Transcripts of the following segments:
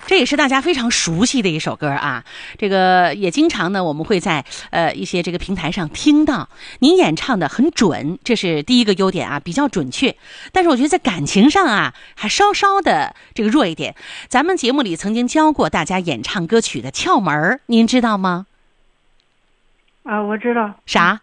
这也是大家非常熟悉的一首歌啊。这个也经常呢，我们会在一些这个平台上听到。您演唱的很准，这是第一个优点啊，比较准确。但是我觉得在感情上啊，还稍稍的这个弱一点。咱们节目里曾经教过大家演唱歌曲的窍门，您知道吗？ 啊，我知道。 啥？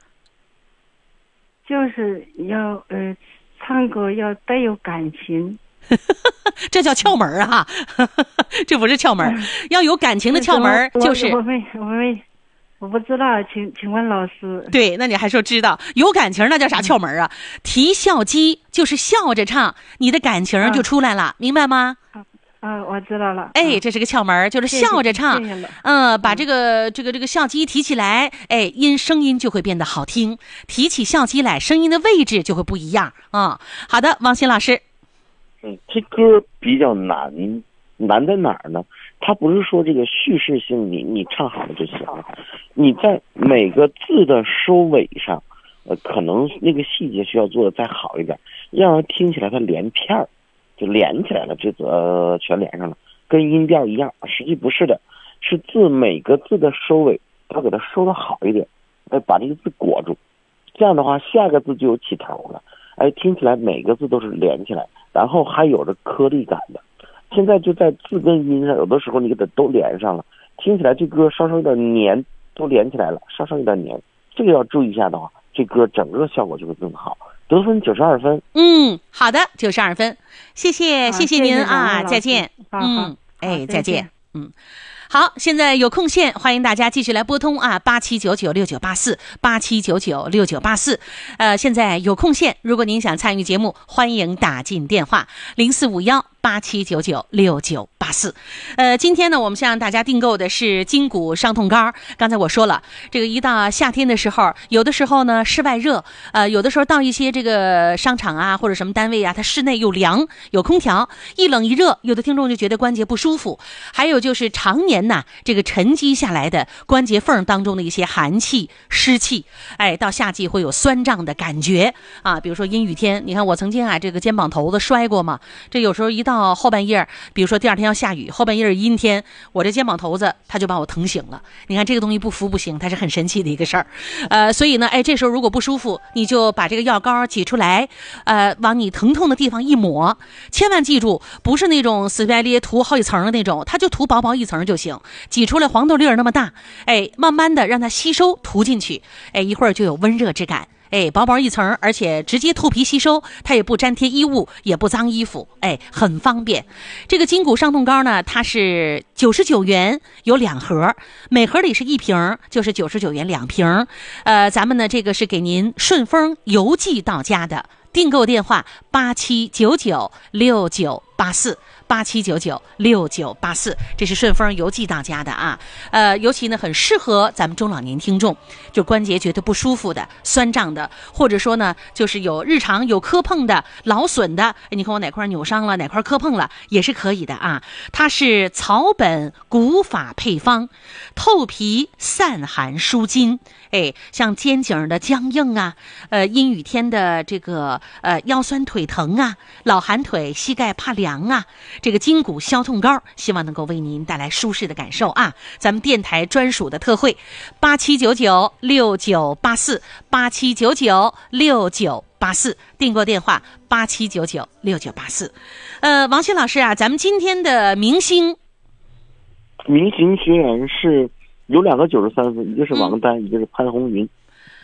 就是要唱歌要带有感情。 这叫窍门啊这不是窍门，要有感情的窍门就是我不知道，请问老师。 对，那你还说知道有感情那叫啥窍门啊？提笑肌，就是笑着唱，你的感情就出来了，明白吗？ 我知道了。 哎，这是个窍门，就是笑着唱。 谢谢把这个笑肌提起来，哎，声音就会变得好听。提起笑肌来，声音的位置就会不一样啊。好的，王鑫老师。 这歌比较难在哪儿呢？它不是说这个叙事性你唱好了就行了，你在每个字的收尾上，可能那个细节需要做的再好一点，让人听起来它连片儿就连起来了，这全连上了，跟音调一样。实际不是的，是每个字的收尾要给它收的好一点，把这个字裹住，这样的话下个字就有起头了，听起来每个字都是连起来，然后还有着颗粒感的。现在就在字跟音上，有的时候你给它都连上了，听起来这歌稍稍有点黏，都连起来了，稍稍有点黏，这个要注意一下的话，这歌整个效果就会更好。得分92分。 好的，92分，谢谢您啊，再见。再见。好，现在有空线，欢迎大家继续来拨通啊，87996984，87996984。现在有空线，如果您想参与节目，欢迎打进电话045187996984。今天呢，我们向大家订购的是筋骨伤痛膏。刚才我说了，这个一到夏天的时候，有的时候呢室外热，有的时候到一些这个商场啊或者什么单位啊，它室内又凉，有空调，一冷一热，有的听众就觉得关节不舒服。还有就是常年这个沉积下来的关节缝当中的一些寒气湿气，到夏季会有酸胀的感觉啊。比如说阴雨天，你看我曾经这个肩膀头子摔过嘛，这有时候一到后半夜，比如说第二天要下雨，后半夜阴天，我这肩膀头子他就把我疼醒了。你看这个东西不服不行，它是很神奇的一个事儿。所以呢，这时候如果不舒服，你就把这个药膏挤出来，往你疼痛的地方一抹，千万记住，不是那种死白咧涂好几层的那种，它就涂薄薄一层就行。挤出来黄豆粒儿那么大，慢慢的让它吸收涂进去，一会儿就有温热之感，薄薄一层，而且直接透皮吸收，它也不粘贴衣物，也不脏衣服，很方便。这个筋骨伤痛膏呢，它是99元，有2盒，每盒里是1瓶，就是99元2瓶。咱们呢这个是给您顺丰邮寄到家的，订购电话87996984，87996984，这是顺丰邮寄到家的啊。尤其呢很适合咱们中老年听众，就关节觉得不舒服的、酸胀的，或者说呢就是有日常有磕碰的、劳损的，你看我哪块扭伤了，哪块磕碰了，也是可以的啊。它是草本古法配方，透皮散寒舒筋，像肩颈的僵硬啊，阴雨天的这个腰酸腿疼啊，老寒腿、膝盖怕凉啊，这个筋骨消痛膏希望能够为您带来舒适的感受啊。咱们电台专属的特惠87996984，87996984，订购电话87996984。王鑫老师啊，咱们今天的明星学员是有2个93分，一个是王丹，一个是潘红云。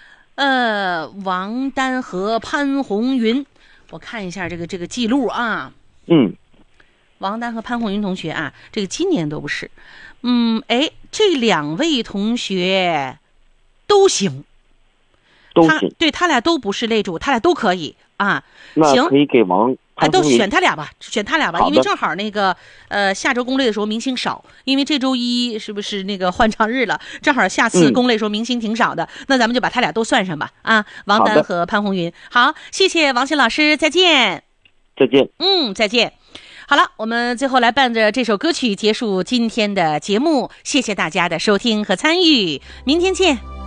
王丹和潘红云，我看一下这个记录啊。王丹和潘红云同学啊，这个今年都不是。这2位同学都行，对，他俩都不是擂主，他俩都可以啊。 那可以给王都选他俩吧，因为正好那个下周公擂的时候明星少，因为这周一是不是那个换唱日了，正好下次公擂时候明星挺少的，那咱们就把他俩都算上吧啊。王丹和潘红云，好，谢谢王鑫老师，再见。再见。好了，我们最后来伴着这首歌曲结束今天的节目，谢谢大家的收听和参与，明天见。